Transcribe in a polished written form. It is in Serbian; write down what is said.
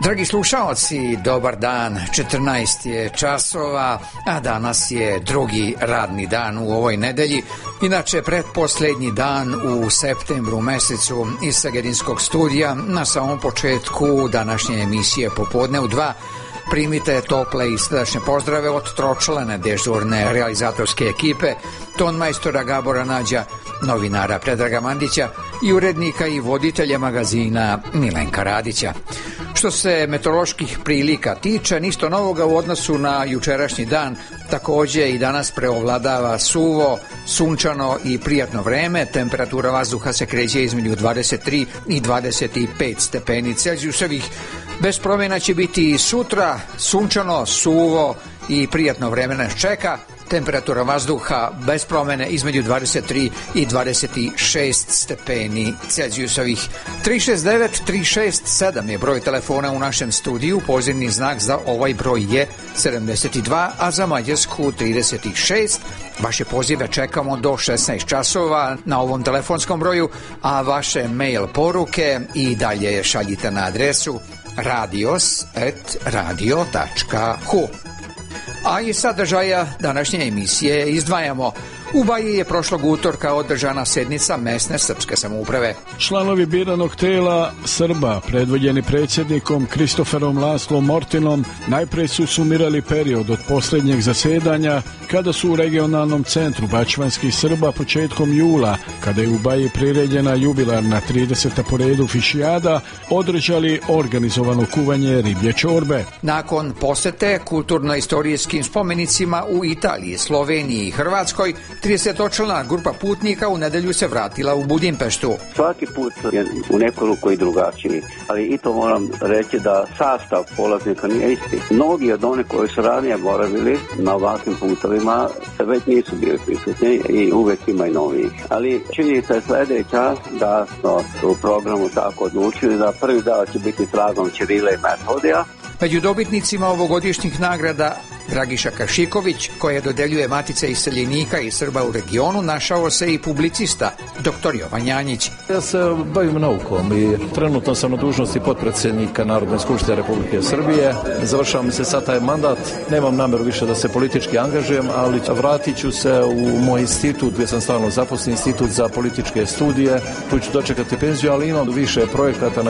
Dragi slušaoci, dobar dan, 14 je časova, a danas je drugi radni dan u ovoj nedelji, inače pretposlednji dan u septembru mesecu iz Segedinskog studija. Na samom početku današnje emisije Popodne u 2 primite tople i srdačne pozdrave od tročlane dežurne realizatorske ekipe, tonmajstora Gabora Nađa, novinara Predraga Mandića i urednika i voditelja magazina Milenka Radića. Što se meteoroloških prilika tiče, ništa novoga u odnosu na jučerašnji dan. Takođe i danas preovladava suvo, sunčano i prijatno vreme. Temperatura vazduha se kreće između 23 i 25 stepeni Celzijusovih. Bez promjena će biti i sutra, sunčano, suvo i prijatno vreme nas čeka. Temperatura vazduha bez promjene između 23 i 26 stepeni Celzijusovih. 369-367 je broj telefona u našem studiju, pozivni znak za ovaj broj je 72, a za Mađarsku 36. Vaše pozive čekamo do 16 časova na ovom telefonskom broju, a vaše mail poruke i dalje šaljite na adresu radios@radio.hu. A iz sadržaja današnje emisije izdvajamo: u Baji je prošlog utorka održana sednica mesne srpske samouprave. Članovi biranog tela Srba, predvođeni predsjednikom Kristoferom Laslom Mortinom, najprej su sumirali period od posljednjeg zasedanja, kada su u regionalnom centru bačvanskih Srba početkom jula, kada je u Baji priređena jubilarna 30. po redu fišijada, održali organizovano kuvanje riblje čorbe. Nakon posete kulturno-istorijskim spomenicima u Italiji, Sloveniji i Hrvatskoj, 30-člana grupa putnika u nedelju se vratila u Budimpeštu. Svaki put je u neku ruku i drugačiji, ali i to moram reći da sastav polaznika nije isti. Mnogi od onih koji su ranije boravili na ovakvim putovima već nisu bili prisutni i uvek ima i novih. Ali činjenica je sljedeća da smo u programu tako odlučili da prvi dan će biti tragom Ćirila i Metodija. Među dobitnicima ovogodišnjih nagrada Dragiša Kašiković, koja dodeljuje Matice iseljenika i Srba u regionu, našao se i publicista dr. Jovan Janjić. Ja se bavim naukom i trenutno sam na dužnosti potpredsjednika Narodne skupštine Republike Srbije. Završavam se sad taj mandat, nemam nameru više da se politički angažujem, ali vratit ću se u moj institut, gdje sam stalno zaposlen, institut za političke studije. Tu ću dočekati penziju, ali imam više projekata na